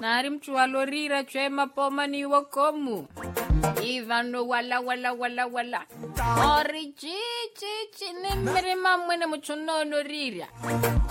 Nari mchualorira chema poma ni wakomu. Ivano wala. Ori chichi ni mrima mwene mchunono rira.